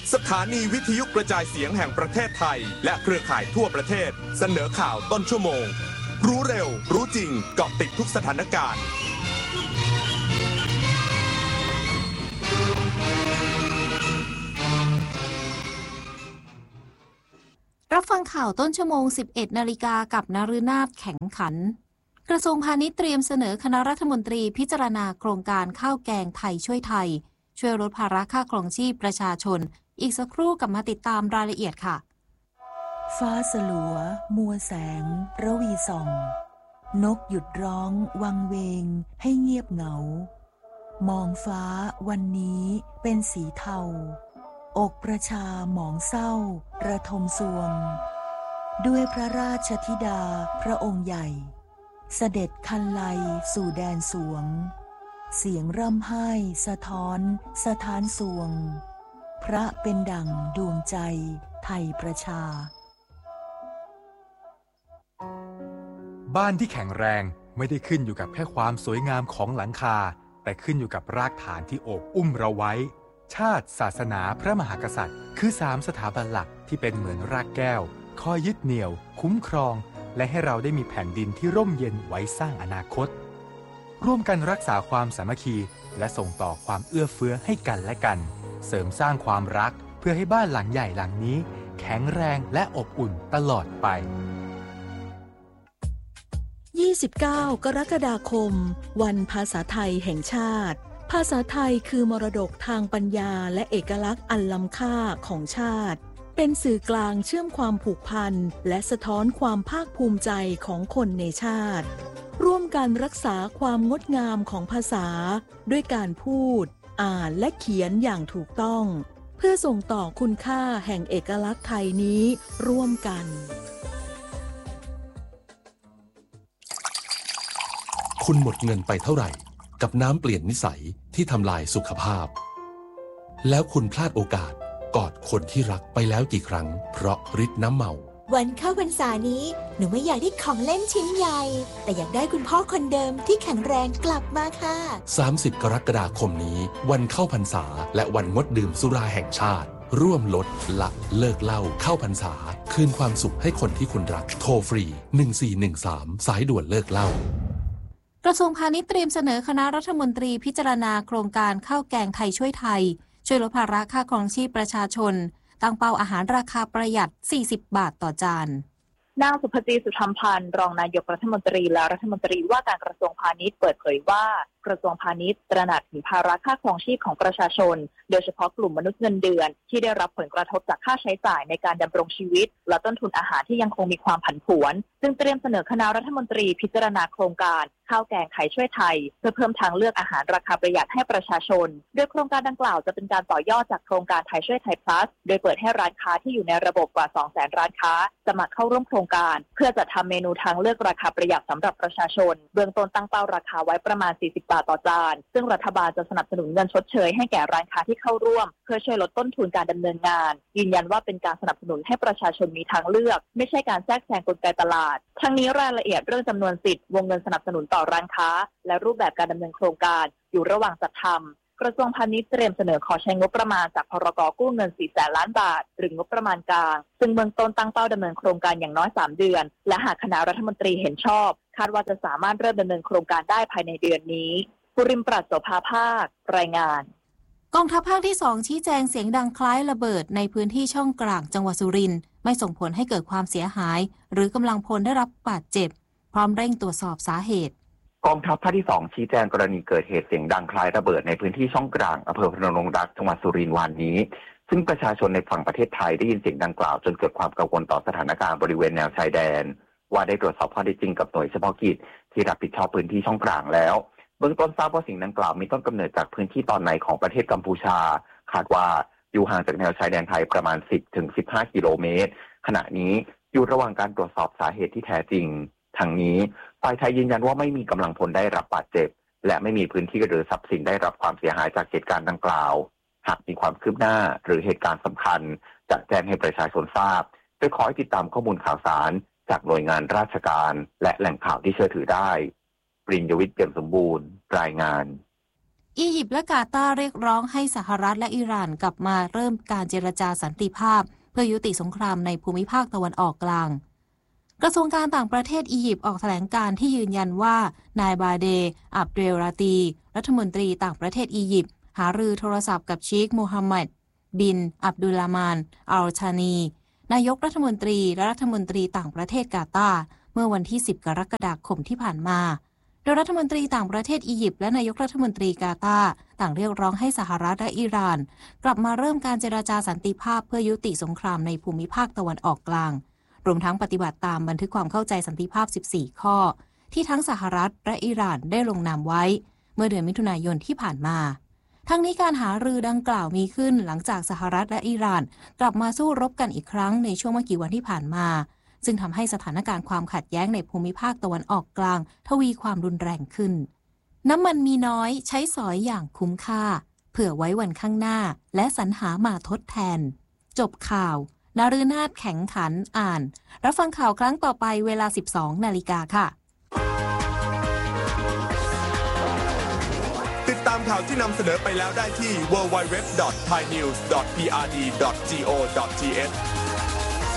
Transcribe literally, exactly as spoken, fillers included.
สถานีวิทยุกระจายเสียงแห่งประเทศไทยและเครือข่ายทั่วประเทศเสนอข่าวต้นชั่วโมงรู้เร็วรู้จริงเกาะติดทุกสถานการณ์รับฟังข่าวต้นชั่วโมง สิบเอ็ดนาฬิกากับนฤนาถแข็งขันกระทรวงพาณิชย์เตรียมเสนอคณะรัฐมนตรีพิจารณาโครงการข้าวแกงไทยช่วยไทยช่วยลดภาระค่าครองชีพประชาชนอีกสักครู่กลับมาติดตามรายละเอียดค่ะฟ้าสลัวมัวแสงระวีส่องนกหยุดร้องวังเวงให้เงียบเหงามองฟ้าวันนี้เป็นสีเทาอกประชาหมองเศร้าระทมสวงด้วยพระราชธิดาพระองค์ใหญ่เสด็จคันไลสู่แดนสวงเสียงร่ำไห้สะท้อนสะท้านสวงพระเป็นดั่งดวงใจไทยประชาบ้านที่แข็งแรงไม่ได้ขึ้นอยู่กับแค่ความสวยงามของหลังคาแต่ขึ้นอยู่กับรากฐานที่โอบอุ้มเราไว้ชาติศาสนาพระมหากษัตริย์คือสามสถาบันหลักที่เป็นเหมือนรากแก้วคอยยึดเหนี่ยวคุ้มครองและให้เราได้มีแผ่นดินที่ร่มเย็นไว้สร้างอนาคตร่วมกันรักษาความสามัคคีและส่งต่อความเอื้อเฟื้อให้กันและกันเสริมสร้างความรักเพื่อให้บ้านหลังใหญ่หลังนี้แข็งแรงและอบอุ่นตลอดไปยี่สิบเก้ากรกฎาคมวันภาษาไทยแห่งชาติภาษาไทยคือมรดกทางปัญญาและเอกลักษณ์อันล้ำค่าของชาติเป็นสื่อกลางเชื่อมความผูกพันและสะท้อนความภาคภูมิใจของคนในชาติร่วมกันรักษาความงดงามของภาษาด้วยการพูดอ่านและเขียนอย่างถูกต้องเพื่อส่งต่อคุณค่าแห่งเอกลักษณ์ไทยนี้ร่วมกันคุณหมดเงินไปเท่าไหร่กับน้ำเปลี่ยนนิสัยที่ทำลายสุขภาพแล้วคุณพลาดโอกาสกอดคนที่รักไปแล้วกี่ครั้งเพราะฤทธิ์น้ำเมาวันเข้าพรรษานี้หนูไม่อยากได้ของเล่นชิ้นใหญ่แต่อยากได้คุณพ่อคนเดิมที่แข็งแรงกลับมาค่ะสามสิบกรกฎาคมนี้วันเข้าพรรษาและวันงดดื่มสุราแห่งชาติร่วมลดละเลิกเหล้าเข้าพรรษาคืนความสุขให้คนที่คุณรักโทรฟรีหนึ่งสี่หนึ่งสามสายด่วนเลิกเหล้ากระทรวงพาณิชย์เตรียมเสนอคณะรัฐมนตรีพิจารณาโครงการข้าวแกงไทยช่วยไทยช่วยลดภาระค่าครองชีพประชาชนตั้งเป้าอาหารราคาประหยัดสี่สิบบาทต่อจานนางสุภจีสุธรรมพันธ์รองนายกรัฐมนตรีและรัฐมนตรีว่าการกระทรวงพาณิชย์เปิดเผยว่ากระทรวงพาณิชย์ตระหนักถึงภาระค่าครองชีพของประชาชนโดยเฉพาะกลุ่มมนุษย์เงินเดือนที่ได้รับผลกระทบจากค่าใช้จ่ายในการดำรงชีวิตและต้นทุนอาหารที่ยังคงมีความผันผวนจึงเตรียมเสนอคณะรัฐมนตรีพิจารณาโครงการข้าวแกงไทยช่วยไทยเพื่อเพิ่มทางเลือกอาหารราคาประหยัดให้ประชาชนโดยโครงการดังกล่าวจะเป็นการต่อยอดจากโครงการไทยช่วยไทย plus โดยเปิดให้ร้านค้าที่อยู่ในระบบกว่า สองแสน ร้านค้าสมัครเข้าร่วมโครงการเพื่อจัดทำเมนูทางเลือกราคาประหยัดสำหรับประชาชนเบื้องต้นตั้งเป้าราคาไว้ประมาณสี่สิบบาทต่อจานซึ่งรัฐบาลจะสนับสนุนเงินชดเชยให้แก่ร้านค้าที่เข้าร่วมเพื่อช่วยลดต้นทุนการดำเนินงานยืนยันว่าเป็นการสนับสนุนให้ประชาชนมีทางเลือกไม่ใช่การแทรกแซงกลไกตลาดทั้งนี้รายละเอียดเรื่องจำนวนสิทธิ์วงเงินสนับสนุนต่อร้านค้าและรูปแบบการดำเนินโครงการอยู่ระหว่างจัดทำกระทรวงพาณิชย์เตรียมเสนอขอใช้งบประมาณจากพรก.กู้เงินสี่แสนล้านบาทหรืองบประมาณกลางซึ่งเบื้องต้นตั้งเป้าดำเนินโครงการอย่างน้อยสามเดือนและหากคณะรัฐมนตรีเห็นชอบคาดว่าจะสามารถเริ่มดำเนินโครงการได้ภายในเดือนนี้ภูริมปรัชโสภาภาครายงานกองทัพภาคที่สองชี้แจงเสียงดังคล้ายระเบิดในพื้นที่ช่องกลางจังหวัดสุรินทร์ไม่ส่งผลให้เกิดความเสียหายหรือกำลังพลได้รับบาดเจ็บพร้อมเร่งตรวจสอบสาเหตุกองทัพภาคที่สองชี้แจงกรณีเกิดเหตุเสียงดังคล้ายระเบิดในพื้นที่ช่องกลางอำเภอพนมดงรักจังหวัดสุรินทร์วันนี้ซึ่งประชาชนในฝั่งประเทศไทยได้ยินเสียงดังกล่าวจนเกิดความกังวลต่อสถานการณ์บริเวณแนวชายแดนว่าได้ตรวจสอบข้อเท็จจริงกับหน่วยเฉพาะกิจที่รับผิดชอบพื้นที่ช่องกลางแล้วเบื้องต้นทราบว่าสิ่งดังกล่าวมีต้นกำเนิดจากพื้นที่ตอนในของประเทศกัมพูชาคาดว่าอยู่ห่างจากแนวชายแดนไทยประมาณ สิบถึงสิบห้า กิโลเมตรขณะนี้อยู่ระหว่างการตรวจสอบสาเหตุที่แท้จริงทั้งนี้ฝ่ายไทยยืนยันว่าไม่มีกำลังพลได้รับบาดเจ็บและไม่มีพื้นที่หรือทรัพย์สินได้รับความเสียหายจากเหตุการณ์ดังกล่าวหากมีความคืบหน้าหรือเหตุการณ์สำคัญจะแจ้งให้ประชาชนทราบโดยขอให้ติดตามข้อมูลข่าวสารจากหน่วยงานราชการและแหล่งข่าวที่เชื่อถือได้ปริญญวิทย์เปี่ยมสมบูรณ์รายงานอียิปต์และกาตาร์เรียกร้องให้สหรัฐและอิหร่านกลับมาเริ่มการเจรจาสันติภาพเพื่อยุติสงครามในภูมิภาคตะวันออกกลางกระทรวงการต่างประเทศอียิปต์ออกแถลงการณ์ที่ยืนยันว่านายบาเดอับเดลราตีรัฐมนตรีต่างประเทศอียิปต์หารือโทรศัพท์กับเชคโมฮัมหมัดบินอับดุลลามานอัลชานีนายกรัฐมนตรีและรัฐมนตรีต่างประเทศกาตาร์เมื่อวันที่สิบกรกฎาคมที่ผ่านมาโดยรัฐมนตรีต่างประเทศอียิปต์และนายกรัฐมนตรีกาตาร์ต่างเรียกร้องให้สหรัฐและอิหร่านกลับมาเริ่มการเจรจาสันติภาพเพื่อยุติสงครามในภูมิภาคตะวันออกกลางรวมทั้งปฏิบัติตามบันทึกความเข้าใจสันติภาพสิบสี่ข้อที่ทั้งสหรัฐและอิหร่านได้ลงนามไว้เมื่อเดือนมิถุนายนที่ผ่านมาทั้งนี้การหารือดังกล่าวมีขึ้นหลังจากสหรัฐและอิหร่านกลับมาสู้รบกันอีกครั้งในช่วงไม่กี่วันที่ผ่านมาซึ่งทำให้สถานการณ์ความขัดแย้งในภูมิภาคตะวันออกกลางทวีความรุนแรงขึ้นน้ำมันมีน้อยใช้สอยอย่างคุ้มค่าเผื่อไว้วันข้างหน้าและสรรหามาทดแทนจบข่าวนฤนาถแข็งขันอ่านรับฟังข่าวครั้งต่อไปเวลา สิบสองนาฬิกาค่ะติดตามข่าวที่นำเสนอไปแล้วได้ที่ ดับเบิลยู ดับเบิลยู ดับเบิลยู ดอท ไทยนิวส์ ดอท พี อาร์ ดี ดอท จี โอ ดอท ที เอช